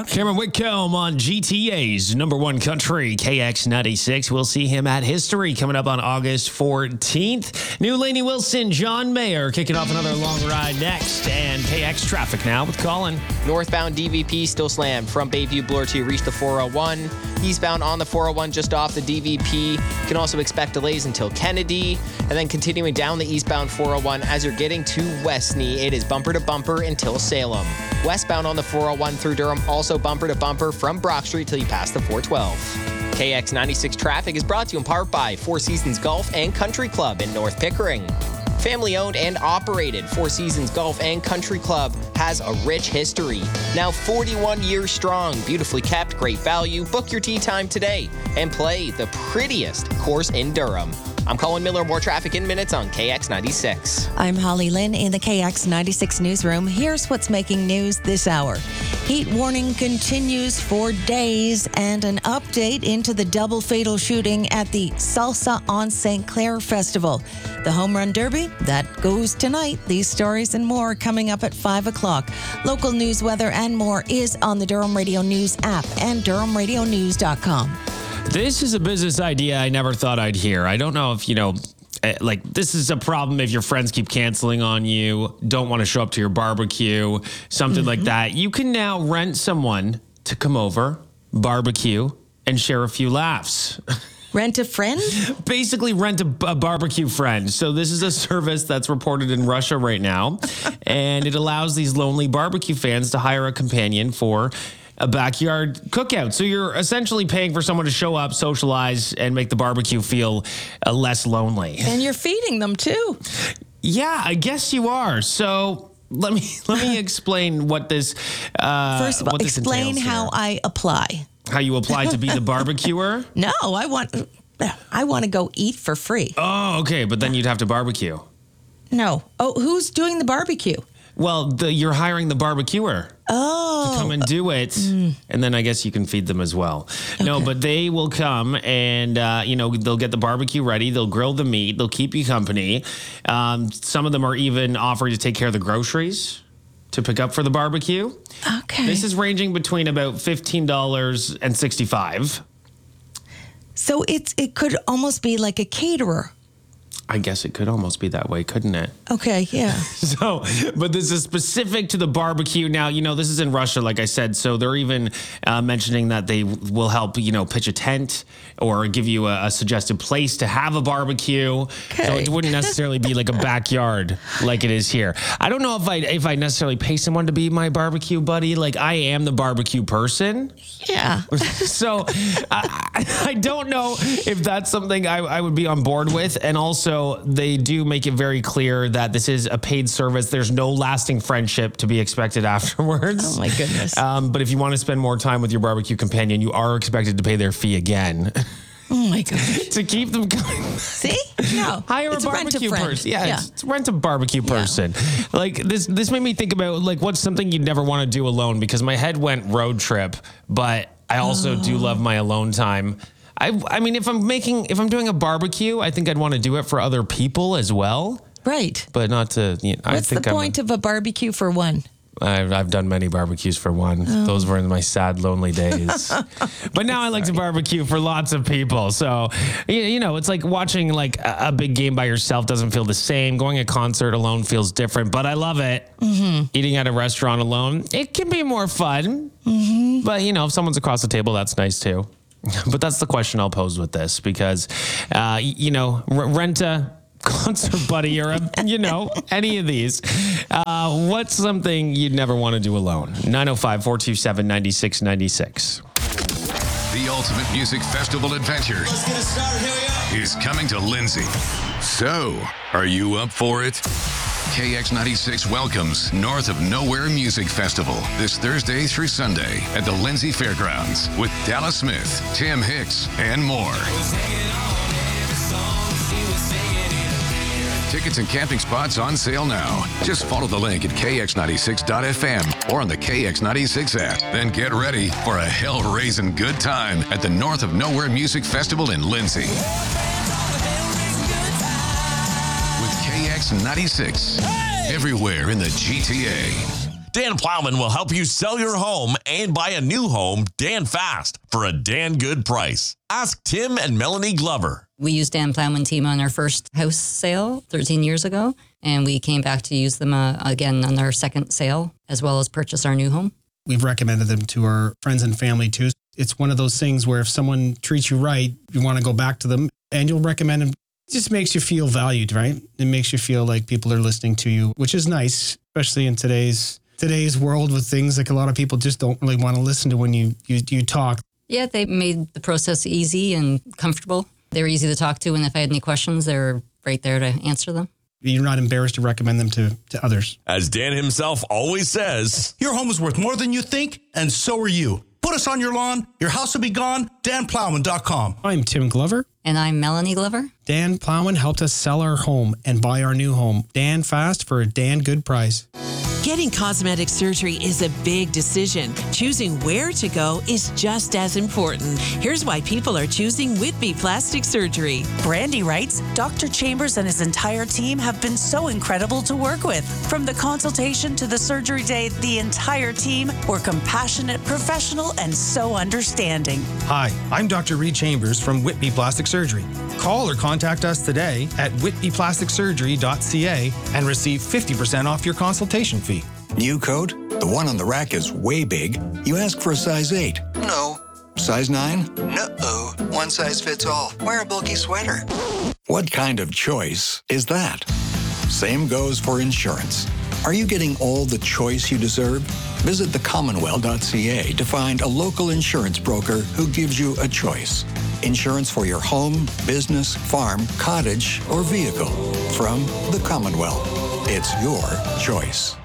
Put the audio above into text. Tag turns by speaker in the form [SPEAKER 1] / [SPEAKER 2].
[SPEAKER 1] Cameron Whitcomb on GTA's number one country, KX96. We'll see him at History coming up on August 14th. New Lainey Wilson, John Mayer kicking off another long ride next. And KX traffic now with Colin.
[SPEAKER 2] Northbound DVP still slammed from Bayview Bloor to reach the 401. Eastbound on the 401 just off the DVP. You can also expect delays until Kennedy. And then continuing down the eastbound 401 as you're getting to Westney, it is bumper to bumper until Salem. Westbound on the 401 through Durham, also bumper to bumper from Brock Street till you pass the 412. KX96 traffic is brought to you in part by Four Seasons Golf and Country Club in North Pickering. Family owned and operated, Four Seasons Golf and Country Club has a rich history. Now 41 years strong, beautifully kept, great value. Book your tee time today and play the prettiest course in Durham. I'm Colin Miller. More traffic in minutes on KX96.
[SPEAKER 3] I'm Holly Lynn in the KX96 newsroom. Here's what's making news this hour. Heat warning continues for days, and an update into the double fatal shooting at the Salsa on St. Clair Festival. The Home Run Derby, that goes tonight. These stories and more coming up at 5 o'clock. Local news, weather, and more is on the Durham Radio News app and DurhamRadioNews.com.
[SPEAKER 1] This is a business idea I never thought I'd hear. I don't know if, this is a problem if your friends keep canceling on you, don't want to show up to your barbecue, something like that. You can now rent someone to come over, barbecue, and share a few laughs.
[SPEAKER 3] Rent a friend?
[SPEAKER 1] Basically, rent a barbecue friend. So this is a service that's reported in Russia right now, and it allows these lonely barbecue fans to hire a companion for a backyard cookout. So you're essentially paying for someone to show up, socialize, and make the barbecue feel less lonely.
[SPEAKER 3] And you're feeding them too.
[SPEAKER 1] Yeah, I guess you are. So let me explain what this
[SPEAKER 3] First of all, explain
[SPEAKER 1] entails
[SPEAKER 3] how
[SPEAKER 1] here.
[SPEAKER 3] I apply.
[SPEAKER 1] How you apply to be the barbecuer?
[SPEAKER 3] No, I want to go eat for free.
[SPEAKER 1] Oh, okay, but then you'd have to barbecue.
[SPEAKER 3] No. Oh, who's doing the barbecue?
[SPEAKER 1] Well, you're hiring the barbecuer to come and do it, and then I guess you can feed them as well. Okay. No, but they will come and, they'll get the barbecue ready. They'll grill the meat. They'll keep you company. Some of them are even offering to take care of the groceries to pick up for the barbecue.
[SPEAKER 3] Okay.
[SPEAKER 1] This is ranging between about $15 and $65.
[SPEAKER 3] So it could almost be like a caterer.
[SPEAKER 1] I guess it could almost be that way, couldn't it?
[SPEAKER 3] Okay, yeah.
[SPEAKER 1] So, but this is specific to the barbecue. Now, this is in Russia, like I said, so they're even mentioning that they will help, pitch a tent or give you a suggested place to have a barbecue.
[SPEAKER 3] Okay.
[SPEAKER 1] So it wouldn't necessarily be like a backyard like it is here. I don't know if I necessarily pay someone to be my barbecue buddy. Like, I am the barbecue person.
[SPEAKER 3] Yeah.
[SPEAKER 1] So I don't know if that's something I would be on board with. And also, they do make it very clear that this is a paid service. There's no lasting friendship to be expected afterwards.
[SPEAKER 3] Oh, my goodness.
[SPEAKER 1] But if you want to spend more time with your barbecue companion, you are expected to pay their fee again.
[SPEAKER 3] Oh, my gosh.
[SPEAKER 1] To keep them going.
[SPEAKER 3] See? No.
[SPEAKER 1] Hire a barbecue person. Yeah. It's rent a barbecue person. Like, this made me think about, what's something you'd never want to do alone, because my head went road trip, but I also do love my alone time. I mean, if I'm doing a barbecue, I think I'd want to do it for other people as well.
[SPEAKER 3] Right.
[SPEAKER 1] But not to,
[SPEAKER 3] What's the point of a barbecue for one?
[SPEAKER 1] I've done many barbecues for one. Oh. Those were in my sad, lonely days. But now I like to barbecue for lots of people. So, it's like watching a big game by yourself doesn't feel the same. Going to a concert alone feels different, but I love it. Mm-hmm. Eating at a restaurant alone, it can be more fun. Mm-hmm. But, if someone's across the table, that's nice too. But that's the question I'll pose with this, because, rent a concert buddy or any of these. What's something you'd never want to do alone? 905-427-9696.
[SPEAKER 4] The Ultimate Music Festival Adventure
[SPEAKER 5] Let's get it started. Here we are.
[SPEAKER 4] is coming to Lindsay. So, are you up for it? KX96 welcomes North of Nowhere Music Festival this Thursday through Sunday at the Lindsay Fairgrounds with Dallas Smith, Tim Hicks, and more. Tickets and camping spots on sale now. Just follow the link at kx96.fm or on the KX96 app. Then get ready for a hell-raising good time at the North of Nowhere Music Festival in Lindsay. With KX96, everywhere in the GTA.
[SPEAKER 5] Dan Plowman will help you sell your home and buy a new home Dan fast for a Dan good price. Ask Tim and Melanie Glover.
[SPEAKER 6] We used Dan Plowman team on our first house sale 13 years ago, and we came back to use them again on our second sale, as well as purchase our new home.
[SPEAKER 7] We've recommended them to our friends and family too. It's one of those things where if someone treats you right, you want to go back to them and you'll recommend them. It just makes you feel valued, right? It makes you feel like people are listening to you, which is nice, especially in today's world with things like a lot of people just don't really want to listen to when you talk.
[SPEAKER 6] Yeah, they made the process easy and comfortable. They were easy to talk to, and if I had any questions, they were right there to answer them.
[SPEAKER 7] You're not embarrassed to recommend them to others.
[SPEAKER 5] As Dan himself always says,
[SPEAKER 8] your home is worth more than you think, and so are you. Put us on your lawn, your house will be gone. DanPlowman.com.
[SPEAKER 7] I'm Tim Glover.
[SPEAKER 6] And I'm Melanie Glover.
[SPEAKER 7] Dan Plowman helped us sell our home and buy our new home. Dan fast for a Dan good price.
[SPEAKER 9] Getting cosmetic surgery is a big decision. Choosing where to go is just as important. Here's why people are choosing Whitby Plastic Surgery.
[SPEAKER 10] Brandy writes, Dr. Chambers and his entire team have been so incredible to work with. From the consultation to the surgery day, the entire team were compassionate, professional, and so understanding.
[SPEAKER 11] Hi, I'm Dr. Reed Chambers from Whitby Plastic Surgery. Call or contact us today at whitbyplasticsurgery.ca and receive 50% off your consultation fee.
[SPEAKER 12] New coat? The one on the rack is way big. You ask for a size 8. No. Size 9? No. One size fits all. Wear a bulky sweater. What kind of choice is that? Same goes for insurance. Are you getting all the choice you deserve? Visit thecommonwealth.ca to find a local insurance broker who gives you a choice. Insurance for your home, business, farm, cottage, or vehicle. From the Commonwealth. It's your choice.